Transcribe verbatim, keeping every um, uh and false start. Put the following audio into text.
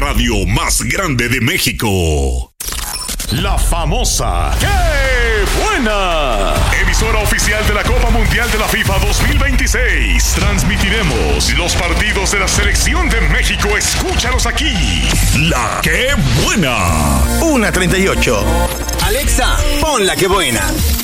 radio más grande de México. La famosa ¡Qué buena! Emisora oficial de la Copa Mundial de la FIFA dos mil veintiséis. Transmitiremos los partidos de la Selección de México. Escúchalos aquí. La Qué buena. una treinta y ocho. Alexa, pon la Qué buena.